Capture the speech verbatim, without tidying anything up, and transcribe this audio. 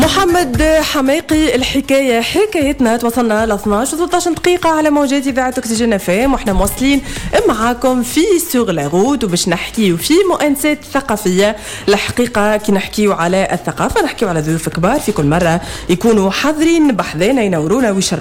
محمد حماقي. الحكايه حكايتنا توصلنا ل اثناش و13 دقيقه على موجات اذاعه اكسجين اف ام، واحنا مواصلين معاكم في سوغ لا روت وباش نحكيو في مؤنسات ثقافيه. الحقيقه كي نحكيو على الثقافه نحكيو على ضيوف كبار في كل مره يكونوا حاضرين بحذانا ينورونا ويشرفونا